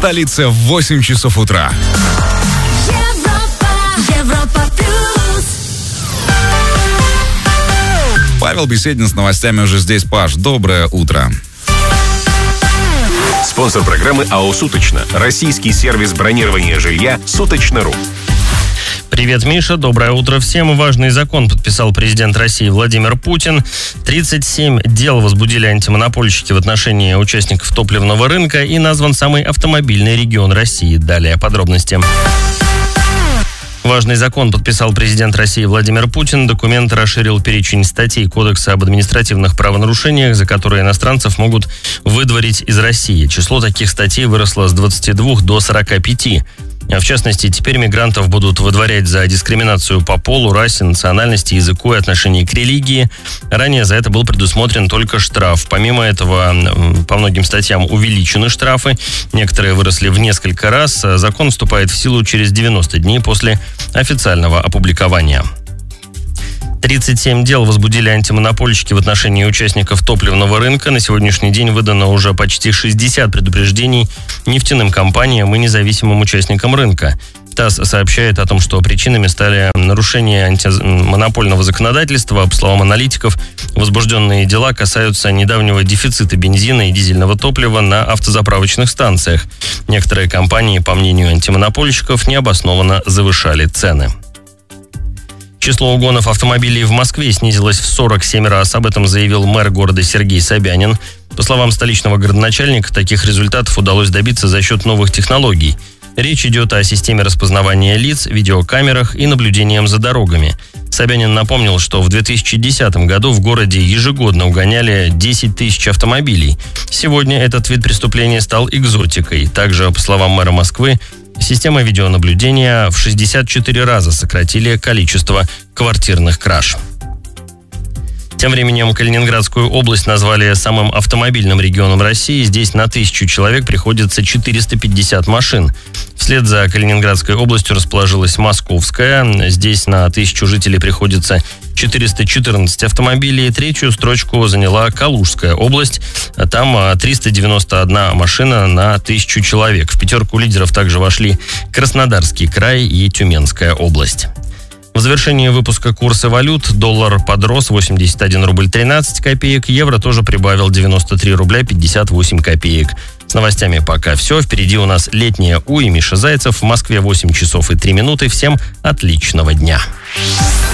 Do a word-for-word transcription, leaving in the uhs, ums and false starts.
столице в восемь часов утра. Европа, Европа плюс. Павел Беседин с новостями уже здесь. Паш, доброе утро. Спонсор программы АО «Суточно». Российский сервис бронирования жилья «Суточно.ру». Привет, Миша. Доброе утро всем. Важный закон подписал президент России Владимир Путин. тридцать семь дел возбудили антимонопольщики в отношении участников топливного рынка и назван самый автомобильный регион России. Далее подробности. Важный закон подписал президент России Владимир Путин. Документ расширил перечень статей Кодекса об административных правонарушениях, за которые иностранцев могут выдворить из России. Число таких статей выросло с двадцати двух до сорока пяти. В частности, теперь мигрантов будут выдворять за дискриминацию по полу, расе, национальности, языку и отношении к религии. Ранее за это был предусмотрен только штраф. Помимо этого, по многим статьям увеличены штрафы. Некоторые выросли в несколько раз. Закон вступает в силу через девяносто дней после официального опубликования. тридцать семь дел возбудили антимонопольщики в отношении участников топливного рынка. На сегодняшний день выдано уже почти шестьдесят предупреждений нефтяным компаниям и независимым участникам рынка. ТАСС сообщает о том, что причинами стали нарушения антимонопольного законодательства. По словам аналитиков, возбужденные дела касаются недавнего дефицита бензина и дизельного топлива на автозаправочных станциях. Некоторые компании, по мнению антимонопольщиков, необоснованно завышали цены. Число угонов автомобилей в Москве снизилось в сорок семь раз. Об этом заявил мэр города Сергей Собянин. По словам столичного городоначальника, таких результатов удалось добиться за счет новых технологий. Речь идет о системе распознавания лиц, видеокамерах и наблюдением за дорогами. Собянин напомнил, что в две тысячи десятом году в городе ежегодно угоняли десять тысяч автомобилей. Сегодня этот вид преступления стал экзотикой. Также, по словам мэра Москвы, система видеонаблюдения в шестьдесят четыре раза сократили количество квартирных краж. Тем временем Калининградскую область назвали самым автомобильным регионом России. Здесь на тысячу человек приходится четыреста пятьдесят машин. Вслед за Калининградской областью расположилась Московская. Здесь на тысячу жителей приходится четыреста четырнадцать автомобилей. Третью строчку заняла Калужская область. Там триста девяносто одна машина на тысячу человек. В пятерку лидеров также вошли Краснодарский край и Тюменская область. В завершении выпуска курсы валют. Доллар подрос восемьдесят один рубль тринадцать копеек. Евро тоже прибавил девяносто три рубля пятьдесят восемь копеек. С новостями пока все. Впереди у нас летняя У и Миша Зайцев. В Москве восемь часов и три минуты. Всем отличного дня.